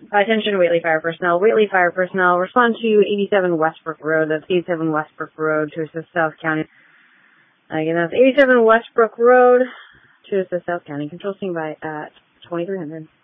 Attention Whately Fire Personnel. Whately Fire Personnel, respond to 87 Westbrook Road. That's 87 Westbrook Road to assist South County. Again, that's 87 Westbrook Road to assist South County. Control standing by at 2300.